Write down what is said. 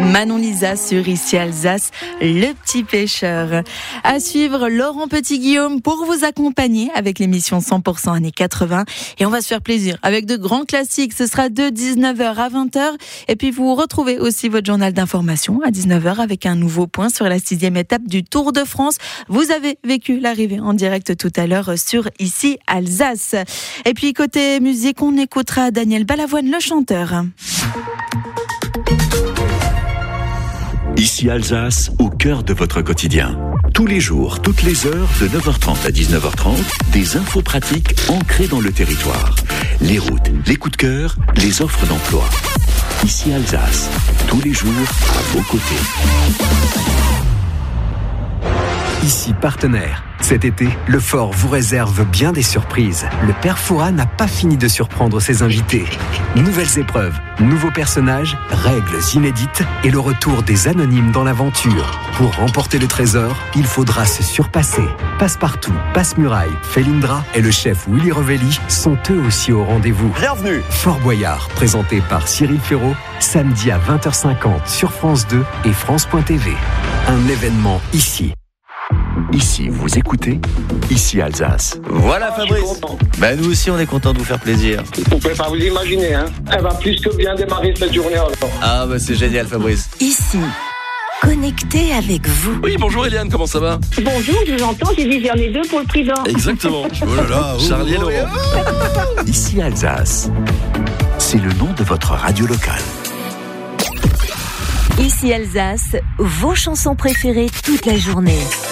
Manon Lisa sur Ici Alsace, le petit pêcheur. À suivre, Laurent Petit-Guillaume pour vous accompagner avec l'émission 100% années 80. Et on va se faire plaisir avec de grands classiques. Ce sera de 19h à 20h. Et puis vous retrouvez aussi votre journal d'information à 19h avec un nouveau point sur la 6e étape du Tour de France. Vous avez vécu l'arrivée en direct tout à l'heure sur Ici Alsace. Et puis côté musique, on écoutera Daniel Balavoine, le chanteur. Ici Alsace, au cœur de votre quotidien. Tous les jours, toutes les heures, de 9h30 à 19h30, des infos pratiques ancrées dans le territoire. Les routes, les coups de cœur, les offres d'emploi. Ici Alsace, tous les jours, à vos côtés. Ici partenaire. Cet été, le Fort vous réserve bien des surprises. Le Père Fouras n'a pas fini de surprendre ses invités. Nouvelles épreuves, nouveaux personnages, règles inédites et le retour des anonymes dans l'aventure. Pour remporter le trésor, il faudra se surpasser. Passepartout, Passe-Muraille, Felindra et le chef Willy Revelli sont eux aussi au rendez-vous. Bienvenue. Fort Boyard, présenté par Cyril Ferraud, samedi à 20h50 sur France 2 et France.tv. Un événement ici. Ici, vous écoutez Ici Alsace. Voilà Fabrice. Nous aussi on est content de vous faire plaisir. Vous pouvez pas vous imaginer, hein. Elle va plus que bien démarrer cette journée alors. Ah c'est génial Fabrice. Ici, connecté avec vous. Oui, bonjour Eliane, comment ça va? Bonjour, je vous entends, j'ai dit j'en ai deux pour le prix d'or. Exactement. Oh là là, Charlie et Laurent. Ici Alsace, c'est le nom de votre radio locale. Ici Alsace, vos chansons préférées toute la journée.